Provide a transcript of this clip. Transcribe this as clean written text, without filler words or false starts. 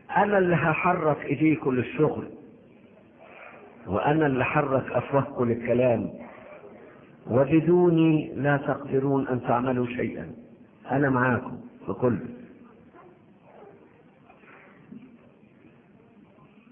أنا اللي هحرك إيديكم للشغل، وأنا اللي حرك أفواهكم للكلام، وبدوني لا تقدرون أن تعملوا شيئا. أنا معاكم بكل